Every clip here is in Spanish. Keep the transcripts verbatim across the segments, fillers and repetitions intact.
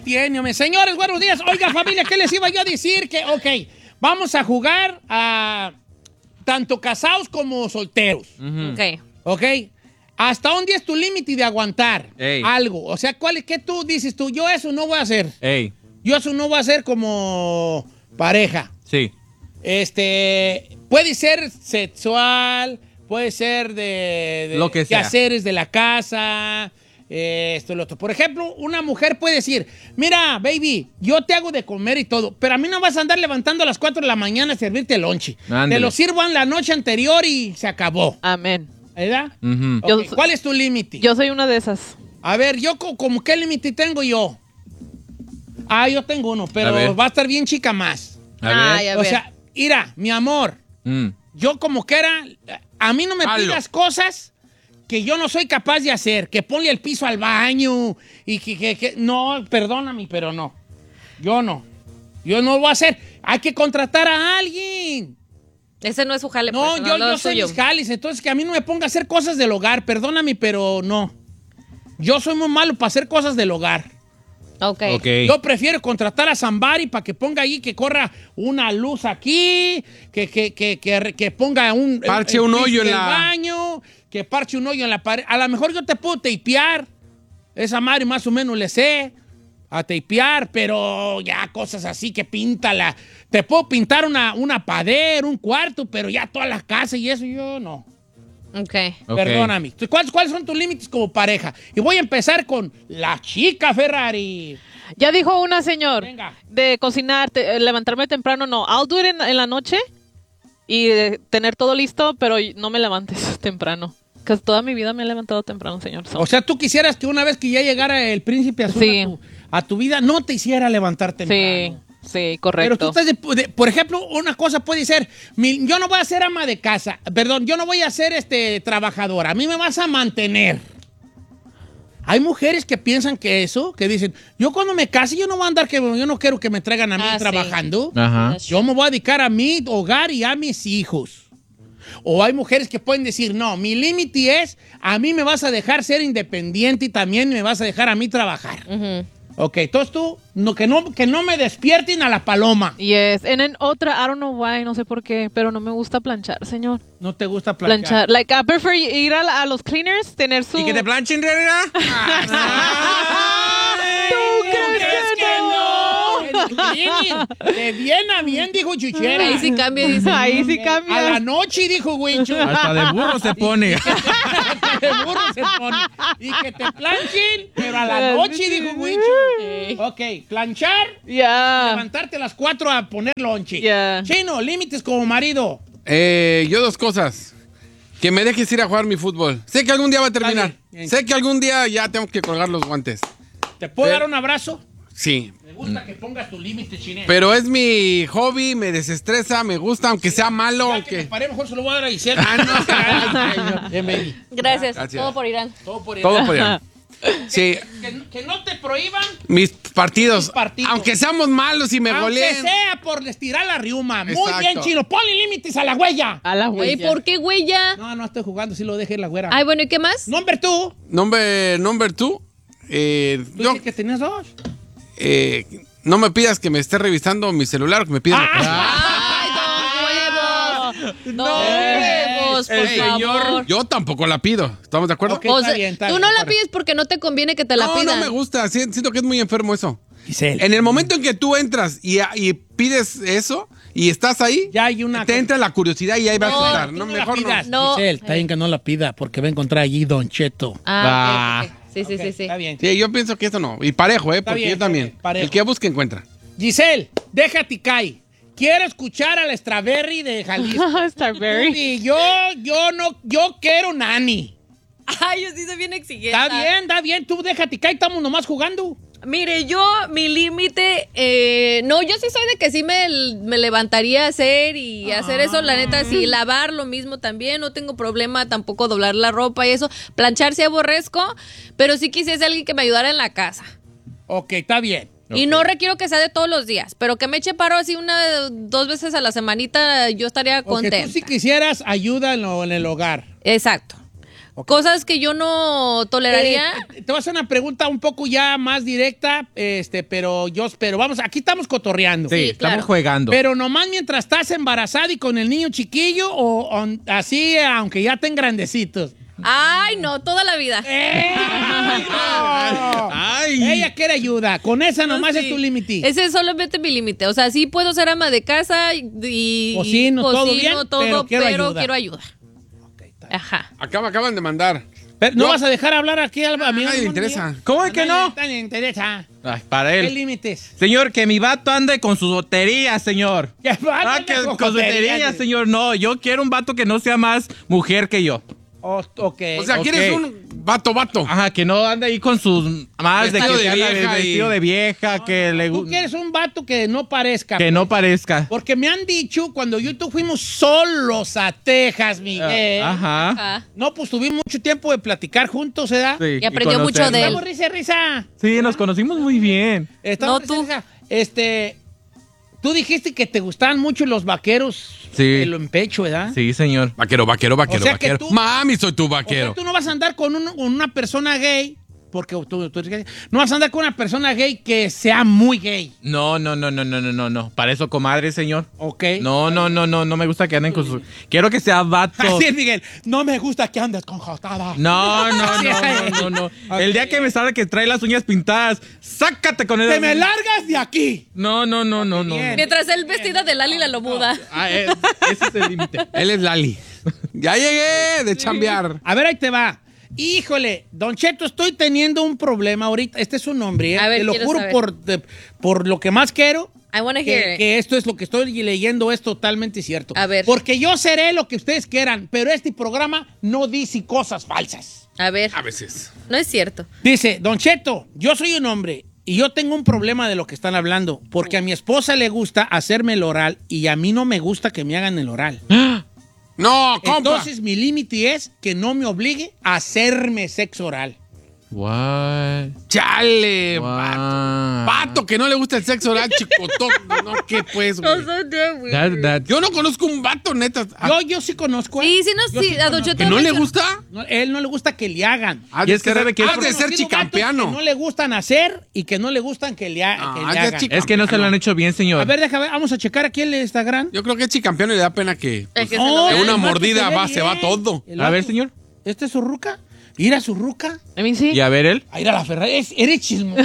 tiene, hombre? Señores, buenos días. Oiga, familia, ¿qué les iba yo a decir? Que, ok, vamos a jugar a tanto casados como solteros. Uh-huh. Ok. Ok. ¿Hasta dónde es tu límite de aguantar Ey. algo? O sea, ¿cuál, ¿qué tú dices tú? Yo eso no voy a hacer. Ey, Yo eso no voy a hacer como pareja. sí. Este, puede ser sexual, puede ser de, de Lo que sea. quehaceres de la casa, eh, esto y lo otro. Por ejemplo, una mujer puede decir, mira, baby, yo te hago de comer y todo, pero a mí no vas a andar levantando a las cuatro de la mañana a servirte el lonche. Ándale. Te lo sirvan la noche anterior y se acabó. Amén. ¿Verdad? Ujú. Ok, Yo- ¿cuál es tu límite? Yo soy una de esas. A ver, yo co- como qué límite tengo yo. Ah, yo tengo uno, A ver. pero va a estar bien chica más. A Ay, ver. a O ver. sea, mira, mi amor, Mm. yo como que era, a mí no me Halo. pidas cosas que yo no soy capaz de hacer, que ponle el piso al baño y que, que- que- no, perdóname, pero no. Yo no. Yo no lo voy a hacer. Hay que contratar a alguien. Ese no es su jale. No, pues, yo, lo yo sé suyo. mis jales, entonces que a mí no me ponga a hacer cosas del hogar, perdóname, pero no. Yo soy muy malo para hacer cosas del hogar. Ok. Ok. Yo prefiero contratar a Zambari para que ponga ahí, que corra una luz aquí, que, que, que, que, que ponga un... Parche el- el un hoyo en del la- baño, que parche un hoyo en la pared. A lo mejor yo te puedo teipear. Esa madre más o menos le sé a teipear, pero ya cosas así que píntala. Te puedo pintar una, una pared, un cuarto, pero ya toda la casa y eso yo no. Ok. Ok. Perdóname. ¿Cuáles, ¿Cuáles son tus límites como pareja? Y voy a empezar con la chica Ferrari. Ya dijo una, señor. Venga. De cocinar, te- eh, levantarme temprano, no. I'll do it en, en la noche y eh, tener todo listo, pero no me levantes temprano. Que toda mi vida me he levantado temprano, señor. So- O sea, tú quisieras que una vez que ya llegara el príncipe azul Sí. a, tu, a tu vida, no te hiciera levantarte sí, temprano. sí, correcto. Pero tú estás, de- de- por ejemplo, una cosa puede ser, mi- yo no voy a ser ama de casa, perdón, yo no voy a ser este, trabajadora, a mí me vas a mantener. Hay mujeres que piensan que eso, que dicen, yo cuando me case, yo no voy a andar, que yo no quiero que me traigan a mí Ah, sí. trabajando. Ajá. Yo me voy a dedicar a mi hogar y a mis hijos. O hay mujeres que pueden decir, no, mi límite es, a mí me vas a dejar ser independiente y también me vas a dejar a mí trabajar. Ujú. Ok, entonces tú, no, que, no, que no me despierten a la paloma. Yes. And en otra, I don't know why, no sé por qué, pero no me gusta planchar, señor. No te gusta planchar. Planchar. Like, I prefer ir a, a los cleaners, tener su... ¿Y que te planchen, realidad? Ay, ¿tú crees que no? Bien, de bien a bien, dijo Chuchera. Ahí sí cambia, dice. Ahí sí A la cambia. noche, dijo Huicho. Hasta de burro se pone. De burro se pone. Y que te planchen, pero a la noche, dijo Huicho. Ok, planchar, Ya. levantarte a las cuatro a poner lonche. Ya. Chino, límites como marido. Eh, yo dos cosas. Que me dejes ir a jugar mi fútbol. Sé que algún día va a terminar. Está bien. Sé que algún día ya tengo que colgar los guantes. ¿Te puedo Pero- dar un abrazo? Sí. Me gusta que pongas tu límite, Chino. Pero es mi hobby, me desestresa, me gusta, aunque sea malo, Ya que me aunque... paré, mejor se lo voy a dar a Giselle. Ah, no. Bien, baby. Gracias. Gracias. Todo por Irán. Todo por Todo por allá. Sí, Que, que no te prohíban, mis partidos, Mis partidos. aunque seamos malos y me aunque goleen. sea por estirar la riuma. Muy Exacto. bien, Chino. Ponle límites a la huella. A la Güey, huella. ¿por qué, güey, ya? No, no estoy jugando, si lo dejé la güera. Ay, bueno, ¿y qué más? Number two. Number, number two, eh, Tú yo, dijiste que tenías dos. eh, no me pidas que me esté revisando mi celular, que me pidas... Ah. ¡Ay, don huevos! ¡Don huevos, por El favor! señor, yo tampoco la pido. ¿Estamos de acuerdo? Ok, O está sea, bien, está tú bien, no la para- pides porque no te conviene que te la no, pidan. no me gusta. Si- Siento que es muy enfermo eso. Giselle. En el momento en que tú entras y, y pides eso y estás ahí, Ya hay una... te entra la curiosidad y ahí vas No, a estar. Tú No, no la mejor no. pidas. no. Giselle, está bien que no la pida porque va a encontrar allí Don Cheto. Ah, ok, ok. Sí, sí, Ok, sí, sí. Está bien. Sí, yo pienso que eso no. Y parejo, ¿eh? Está Porque bien, yo está también. bien, parejo. El que busca encuentra. Giselle, déjate caer. Quiero escuchar a la Strawberry de Jalisco. Starberry. Y yo, yo no, yo quiero nani. Ay, yo sí soy bien exigente. Está bien, está bien. Tú déjate caer, estamos nomás jugando. Mire, yo, mi límite, eh, no, yo sí soy de que sí me, me levantaría a hacer y hacer eso, la neta, sí, lavar lo mismo también, no tengo problema tampoco doblar la ropa y eso, planchar sí aborrezco, pero sí quisiese alguien que me ayudara en la casa. Ok, está bien. Y no requiero que sea de todos los días, pero que me eche paro así una, dos veces a la semanita, yo estaría Porque contenta. tú sí quisieras ayuda en, lo- en el hogar. Exacto. Cosas que yo no toleraría. Eh, te voy a hacer una pregunta un poco ya más directa, este, pero yo, pero vamos, aquí estamos cotorreando. Sí, Sí, estamos claro. jugando. Pero nomás mientras estás embarazada y con el niño chiquillo o, o así, aunque ya estén grandecitos. Ay, no, toda la vida. ¡Eh! No. Ay. Ella quiere ayuda. Con esa nomás Sí. es tu límite. Ese es solamente mi límite. O sea, sí puedo ser ama de casa y, y Cocino, todo cocino, bien, todo, pero quiero ayuda. quiero ayuda. Ok, está bien. Ajá. Acaba, acaban de mandar. Pero, ¿no Yo- vas a dejar hablar aquí al A amigo? nadie le interesa. ¿Cómo es que no? A nadie le interesa. Ay, para ¿Qué él. límites? Señor, que mi vato ande con su lotería, señor. ¿Qué pasa? Ah, que con su lotería, señor. No, yo quiero un vato que no sea más mujer que yo. Oh, ok. O sea, Ok. ¿quieres un vato, vato? Ajá, que no ande ahí con sus más de Vestido que de anda vieja vestido y- de vieja, que le Tú gu- quieres un vato que no parezca. que no parezca. Porque me han dicho cuando yo y tú fuimos solos a Texas, Miguel. Ajá. Ajá. No, pues tuvimos mucho tiempo de platicar juntos, ¿verdad? Sí, Y aprendió mucho conocernos. de él. Estamos risa, risa. Sí, nos conocimos muy bien. Estamos No, tú. risa, risa. Este, tú dijiste que te gustaban mucho los vaqueros. Sí. El en pecho, ¿verdad? Sí, señor. Vaquero, vaquero, vaquero, O sea que vaquero. tú- Mami, soy tu O sea, vaquero. tú no vas a andar con, un- con una persona gay, porque tú, tú eres gay. No vas a andar con una persona gay que sea muy gay, No, no, no, no, no, no, no, no. Para eso, comadre, señor. ¿ok? No, no, no, no, no me gusta que anden con su... Quiero que sea vato. Así es, Miguel. No me gusta que andes con jotada. No, no, Así no, es. no, no, no. El día que me salga que trae las uñas pintadas, sácate con el... ¡Te me largas de aquí! No, no, no, no, no. Bien. no. Mientras él vestida de Lali la lobuda. Ah, eh, ese es el límite. Él es Lali. Ya llegué de chambear. A ver, ahí te va. Híjole, Don Cheto, estoy teniendo un problema ahorita. Este es su nombre, ¿eh? A ver, Te lo quiero juro saber. por, de- por lo que más quiero. I wanna hear Que, it. que esto es lo que estoy leyendo, es totalmente cierto. A ver. Porque yo seré lo que ustedes quieran, pero este programa no dice cosas falsas. A ver, A veces. no es cierto. Dice, Don Cheto, yo soy un hombre y yo tengo un problema de lo que están hablando, porque a mi esposa le gusta hacerme el oral y a mí no me gusta que me hagan el oral. No, compa. Entonces mi límite es que no me obligue a hacerme sexo oral. What? Chale, What? vato. Vato que no le gusta el sexo oral, chicotón. No, no, ¿qué pues, güey? That, that- Yo no conozco un vato, neta. Ah, Yo, yo sí conozco. Sí, sí, no, Yo sí, sí a Don conozco. Cheto ¿Que no me le hizo- gusta? No, él no le gusta que le hagan. Ha Y es que ser- sabe que ha es de por- ser Conocido gatos chicampeano. Que no le gustan hacer y que no le gustan que le, ha- Ah, que ya le hagan. chica. Es que no se lo han hecho bien, señor. A ver, déjame ver, vamos a checar aquí el Instagram. Yo creo que es chicampeano y le da pena que... El que se Oh, lo de vean. una el vato mordida se ve va, se va bien. todo. El A ver, vato- señor. ¿Este es su ruca? ¿Ir a su ruca? A mí sí. Y a ver él. A ir a la Ferrari. Es- eres chismosa.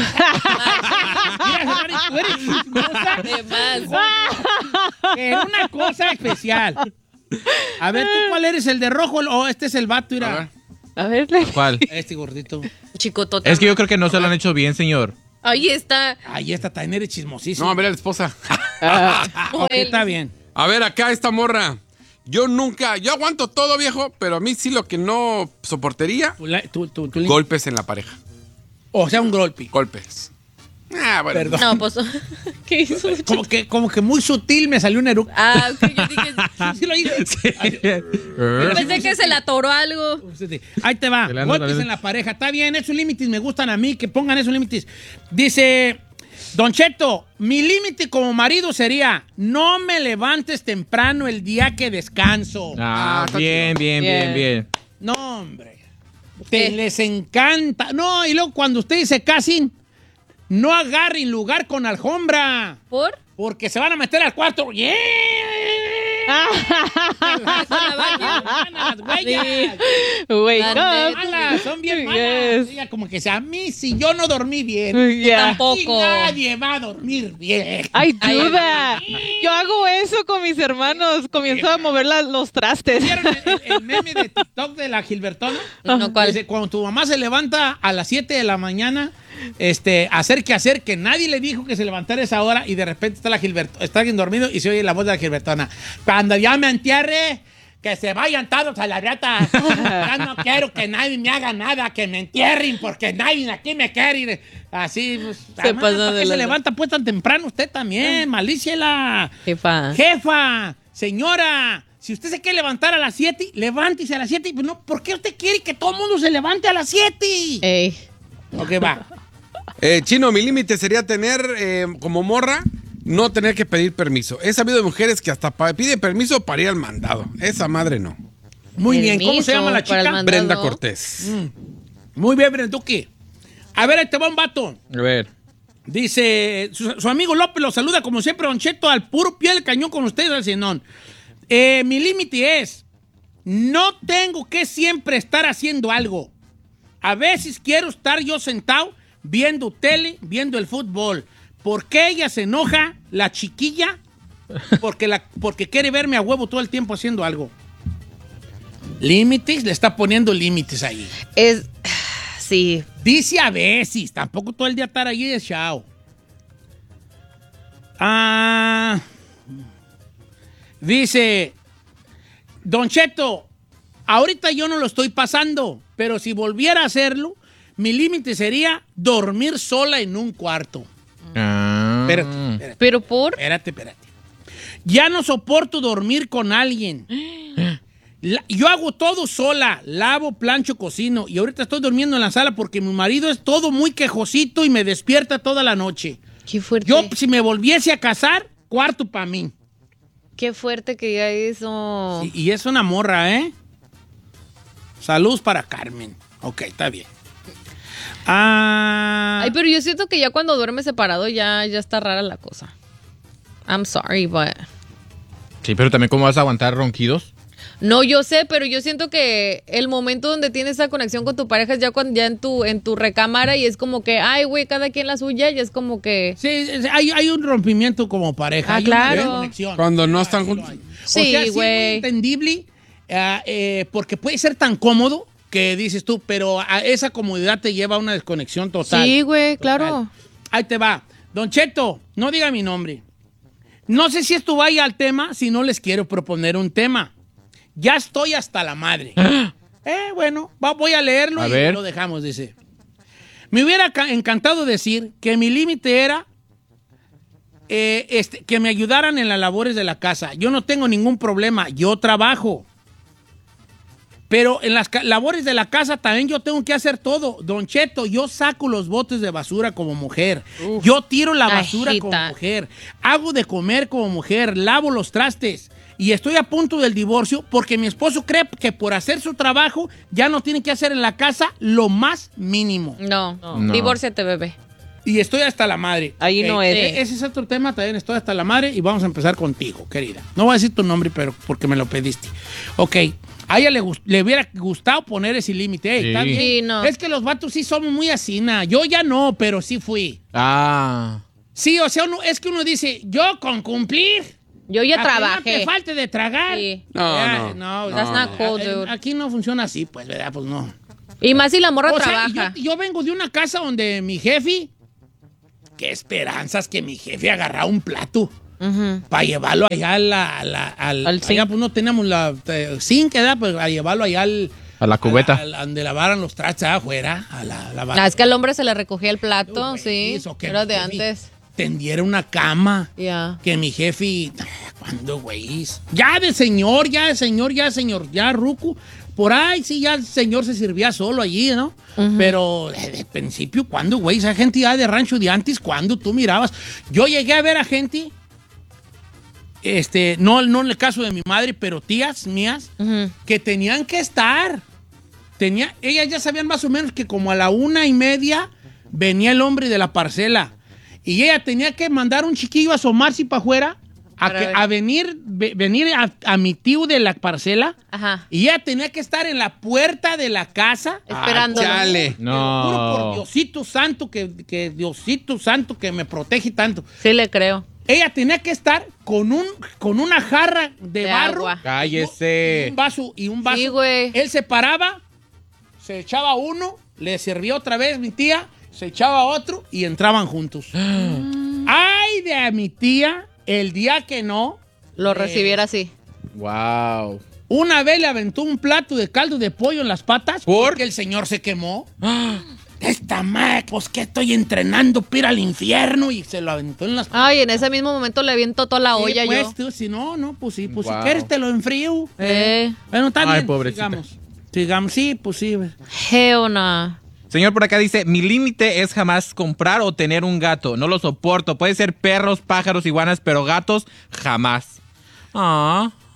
Mira, Ferrari, tú eres chismosa. De más. En una cosa especial. A ver, ¿tú cuál eres? ¿El de rojo o este es el vato? A ver. Mira. A ver. ¿Cuál? Este gordito. Chicotota. Es que yo creo que no se lo han hecho bien, señor. Ahí está. Ay, esta también eres chismosísima. No, a ver a la esposa. Ah, ok, Joel. está bien. A ver, acá esta morra. Yo nunca, yo aguanto todo, viejo, pero a mí sí lo que no soportaría, Tu la- tu- tu- tu- golpes en la pareja. O sea, un golpe. Golpes. Ah, bueno. Perdón. No, pues. ¿Qué hizo? Como que, como que muy sutil me salió un eructo. Ah, ok, yo dije. ¿Sí lo hice? Yo pensé que se le atoró algo. Ahí te va. Se le anda Golpes la- en la pareja. Está bien, esos límites me gustan a mí, que pongan esos límites. Dice, Don Cheto, mi límite como marido sería, no me levantes temprano el día que descanso. Ah, Ah, está bien, bien, bien, Bien. bien. No, hombre. Te ¿Qué? les encanta. No, y luego cuando ustedes se casen, no agarren lugar con alfombra. ¿Por? Porque se van a meter al cuarto. ¡Yeah! Las huellas. Wake La up. neta. Malas, son bien malas. Yes. Ella como que sea, a mí si yo no dormí bien, Yeah. tampoco. y nadie va a dormir bien. I do Ay, that. Yo hago eso con mis hermanos. Comienzo a mover la- los trastes. ¿Vieron el, el- el meme de TikTok de la Gilbertona? No, ¿cuál? Dice, cuando tu mamá se levanta a las siete de la mañana, este, hacer que hacer, que nadie le dijo que se levantara a esa hora y de repente está la Gilbert, está alguien dormido y se oye la voz de la Gilbertona. Cuando ya me entierre, que se vayan todos a la reta. Ya no quiero que nadie me haga nada, que me entierren porque nadie aquí me quiere. Así, pues, además, pasó ¿para de qué se lanza. levanta pues tan temprano usted también? Malíciela. Jefa. Jefa, señora, si usted se quiere levantar a las siete, levántese a las siete. Pues no, ¿por qué usted quiere que todo el mundo se levante a las siete? Ey. Ok, va. Eh, Chino, mi límite sería tener, eh, como morra, no tener que pedir permiso. He sabido de mujeres que hasta pa- piden permiso para ir al mandado. Esa madre no. Muy bien, ¿cómo se llama la Permiso para el chica? mandado. Brenda Cortés. Muy bien, Brenduki. A ver, ahí te va un vato. A ver. Dice, su, su amigo López lo saluda como siempre, Don Cheto, al puro pie del cañón con ustedes, al Zenón. Eh, mi límite es, no tengo que siempre estar haciendo algo. A veces quiero estar yo sentado viendo tele, viendo el fútbol. ¿Por qué ella se enoja, la chiquilla? Porque, la, porque quiere verme a huevo todo el tiempo haciendo algo. Límites, le está poniendo límites ahí. Es. Sí. Dice a veces, tampoco todo el día estar allí de chao. Ah, dice, Don Cheto, ahorita yo no lo estoy pasando, pero si volviera a hacerlo, mi límite sería dormir sola en un cuarto. Ah. Espérate, espérate, Pero por. espérate, espérate. Ya no soporto dormir con alguien. La- yo hago todo sola, lavo, plancho, cocino y ahorita estoy durmiendo en la sala porque mi marido es todo muy quejosito y me despierta toda la noche. Qué fuerte. Yo, si me volviese a casar, cuarto para mí. Qué fuerte que ya eso. Sí, y es una morra, ¿eh? Saludos para Carmen. Ok, está bien. Ah, Ay, pero yo siento que ya cuando duerme separado ya, ya está rara la cosa. I'm sorry, but. Sí, pero también ¿cómo vas a aguantar ronquidos? No, yo sé, pero yo siento que el momento donde tienes esa conexión con tu pareja es ya cuando ya en tu, en tu recámara y es como que, ay, güey, cada quien la suya y es como que. sí, es- hay, hay un rompimiento como pareja. Ah, hay una claro. desconexión. Cuando no Ah, están sí lo juntos. hay. Sí, o sea, sí es muy güey. entendible ah, eh, porque puede ser tan cómodo que dices tú, pero a esa comodidad te lleva a una desconexión total. Sí, güey, Total. claro. Ahí te va. Don Cheto, no diga mi nombre. No sé si esto vaya al tema, si no les quiero proponer un tema. Ya estoy hasta la madre. eh, bueno, va- voy a leerlo A y ver. lo dejamos, dice. Me hubiera ca- encantado decir que mi límite era eh, este, que me ayudaran en las labores de la casa. Yo no tengo ningún problema, yo trabajo. Pero en las ca- labores de la casa también yo tengo que hacer todo. Don Cheto, yo saco los botes de basura como mujer. Yo tiro la basura Ajita. como mujer. Hago de comer como mujer. Lavo los trastes. Y estoy a punto del divorcio porque mi esposo cree que por hacer su trabajo ya no tiene que hacer en la casa lo más mínimo. No, No. divórciate, bebé. Y estoy hasta la madre. Ahí Ok, no es. e- Ese es otro tema, también estoy hasta la madre y vamos a empezar contigo, querida. No voy a decir tu nombre, pero porque me lo pediste. Ok, a ella le, gust- le hubiera gustado poner ese límite. Ey, Sí. ¿está bien? Sí, no. Es que los vatos sí somos muy asina. Yo ya no, pero sí fui. Ah. Sí, o sea, uno, es que uno dice, yo con cumplir. Yo ya a que no trabajé. te falte de tragar. Sí. No, Ya, no. no. That's no, not cool, eh, dude. Aquí no funciona así, pues, ¿verdad? Pues no. Y más si la morra O sea, trabaja. yo, yo vengo de una casa donde mi jefe, qué esperanzas que mi jefe agarrara un plato Ujú. para llevarlo allá a la, a la- al, Al allá zinc. pues no teníamos la eh, zinc, ¿verdad? Pues a llevarlo allá al, A la cubeta. a la- a donde lavaran los trastes allá afuera, a la, la Ah, es que al hombre se le recogía el plato, Güey, sí. eso, que Era mi de jefe antes. tendiera una cama. Ya. Que mi jefe, ¿cuándo, güey? Ya de señor, ya de señor, ya de señor, ya ruco. Por ahí sí, ya el señor se servía solo allí, ¿no? Pero eh, de principio, ¿cuándo, güey? Esa gente ya de rancho de antes, ¿cuándo tú mirabas? Yo llegué a ver a gente, este, no, no en el caso de mi madre, pero tías mías, Ujú. que tenían que estar. Tenía, ellas ya sabían más o menos que como a la una y media venía el hombre de la parcela. Y ella tenía que mandar un chiquillo a asomarse para afuera, a, Para que- ver. a venir, ve- venir a, a mi tío de la parcela. Ajá. Y ella tenía que estar en la puerta de la casa. Esperando. Ah, chale. Te lo juro por No. Diosito santo, que, que Diosito santo que me protege tanto. Sí le creo. Ella tenía que estar con un con una jarra de, De barro. agua. Cállese. Y un vaso y un vaso. Sí, güey. Él se paraba, se echaba uno, le servía otra vez mi tía, se echaba otro y entraban juntos. Ay, de a mi tía, el día que no, Lo recibiera así. Wow. una vez le aventó un plato de caldo de pollo en las patas ¿Por? porque el señor se quemó. Esta madre, pues que estoy entrenando para ir al infierno y se lo aventó en las patas. Ay, en ese mismo momento le aviento toda la olla Sí, pues, yo. tú, si no, no, pues sí, pues Wow. si quieres te lo enfrío. Eh. Bueno, está Ay, bien, pobrecita. sigamos. Sigamos, sí, pues sí. Hell no. Señor por acá dice, mi límite es jamás comprar o tener un gato. No lo soporto. Puede ser perros, pájaros, iguanas, pero gatos, jamás. Ah,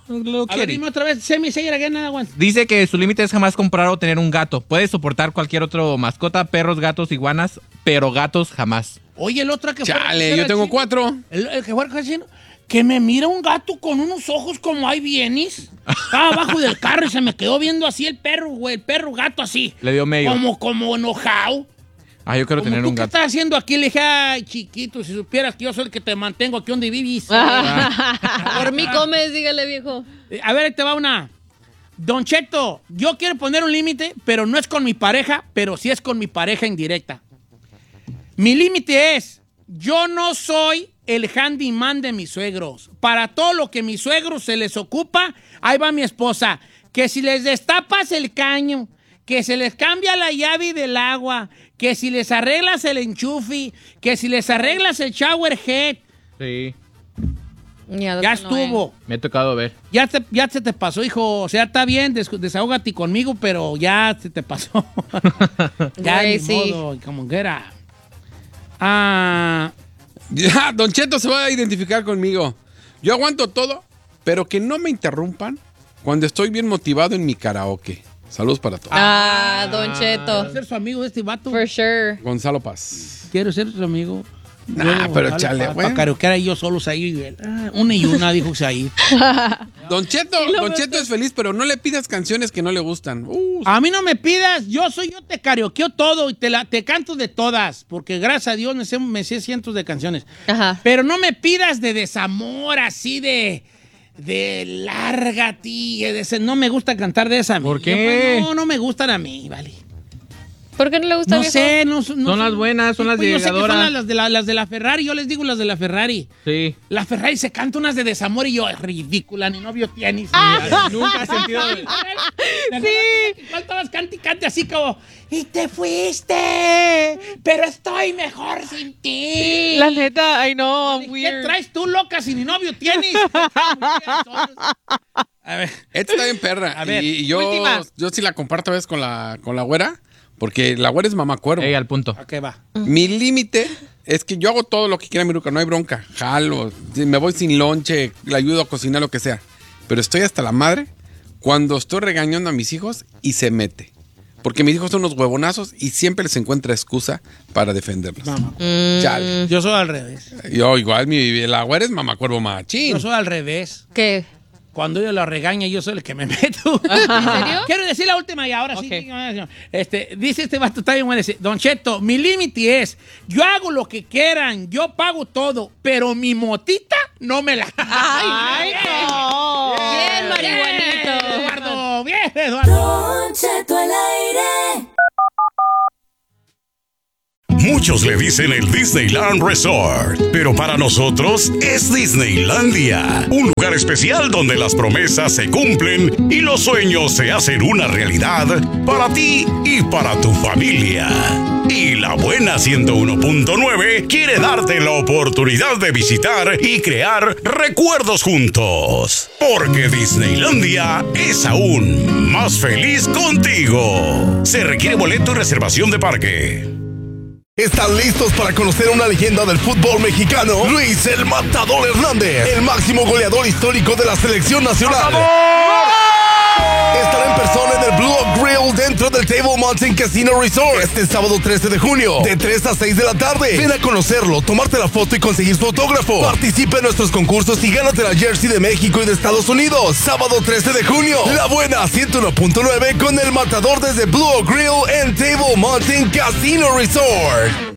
Lo A ver, quiere. dime otra vez. Semi, say it again, nada, one. Dice que su límite es jamás comprar o tener un gato. Puede soportar cualquier otro mascota, perros, gatos, iguanas, pero gatos jamás. Oye, el otro que fue... Chale, era yo tengo chino. cuatro. El, el que fue al casino, que me mira un gato con unos ojos como hay bienes. Estaba abajo del carro y se me quedó viendo así el perro, güey. El perro gato así. Le dio medio. Como, como enojado. Ah, yo quiero Como tener tú, un ¿qué gato. estás haciendo aquí? Le dije, ay, chiquito, si supieras que yo soy el que te mantengo aquí donde vivís. Por mí comes, dígale, viejo. Eh, A ver, ahí te va una. Don Cheto, yo quiero poner un límite, pero no es con mi pareja, pero sí es con mi pareja indirecta. Mi límite es, yo no soy el handyman de mis suegros. Para todo lo que mis suegros se les ocupa, ahí va mi esposa. Que si les destapas el caño, que se les cambia la llave del agua, que si les arreglas el enchufe, que si les arreglas el shower head, Sí, ya estuvo. me ha tocado ver. Ya, te, ya se te pasó, hijo. O sea, está bien, des, desahógate conmigo, pero ya se te pasó. ya, Güey, ni sí. modo, como que era. Ah, Ya, Don Cheto se va a identificar conmigo. Yo aguanto todo, pero que no me interrumpan cuando estoy bien motivado en mi karaoke. Saludos para todos. Ah, Don quiero Cheto. ser su amigo de este vato. For sure. Gonzalo Paz. Quiero ser su amigo. Nah, Yo, pero dale, chale, pa- güey. pa' karaokear ahí yo solos ahí. Ah, una y una, dijo ahí. Don Cheto, Don Cheto es feliz, pero no le pidas canciones que no le gustan. Uh, A mí no me pidas, yo soy, yo te karaokeo todo y te, la, te canto de todas, porque gracias a Dios me sé, me sé cientos de canciones. Ajá. Pero no me pidas de desamor, así de, de lárgate, de ese- no me gusta cantar de esa. ¿Por Yo, qué? pues, no, no me gustan a mí, vale. ¿Por qué no le gusta, No viejo? sé, no, no Son las buenas, son las pues, yo sé que son llegadoras. las, las de la, las de la Ferrari, yo les digo las de la Ferrari. Sí. La Ferrari se canta unas de desamor y yo, ridícula, ni novio tienes. Nunca he sentido... Sí. ¿Cuál todas cante y cante así como, y te fuiste, pero estoy mejor sin ti? La neta, I know, I'm ¿Qué weird. traes tú, loca, si ni novio tienes? A ver. esta está bien perra. A ver, y yo, última. yo sí la comparto a veces con la, con la güera, porque la güera es mamacuervo. Ey, al punto. Ok, va. Mi límite es que yo hago todo lo que quiera mi ruca, no hay bronca. Jalo, me voy sin lonche, le ayudo a cocinar, lo que sea. Pero estoy hasta la madre cuando estoy regañando a mis hijos y se mete. Porque mis hijos son unos huevonazos y siempre les encuentra excusa para defenderlos. Mamá. Chale. Yo soy al revés. Yo igual, mi, la güera es mamacuervo machín. Yo soy al revés. ¿Qué? Cuando ella la regaña, yo soy el que me meto. ¿En serio? Quiero decir la última y ahora Ok. sí. Este, dice este vato, está bien bueno. Dice, Don Cheto, mi límite es, yo hago lo que quieran, yo pago todo, pero mi motita no me la... Ay, no. Bien, marihuanito. Eduardo, bien, Eduardo. Don Cheto al aire. Muchos le dicen el Disneyland Resort, pero para nosotros es Disneylandia, un lugar especial donde las promesas se cumplen y los sueños se hacen una realidad para ti y para tu familia. Y la buena ciento uno punto nueve quiere darte la oportunidad de visitar y crear recuerdos juntos, porque Disneylandia es aún más feliz contigo. Se requiere boleto y reservación de parque. ¿Están listos para conocer a una leyenda del fútbol mexicano? Luis el Matador Hernández, el máximo goleador histórico de la selección nacional. Estará en persona en el Blue Oak Grill dentro del Table Mountain Casino Resort este sábado trece de junio, de tres a seis de la tarde. Ven a conocerlo, tomarte la foto y conseguir su autógrafo. Participa en nuestros concursos y gánate la jersey de México y de Estados Unidos. Sábado trece de junio, La Buena ciento uno punto nueve con el Matador desde Blue Oak Grill en Table Mountain Casino Resort.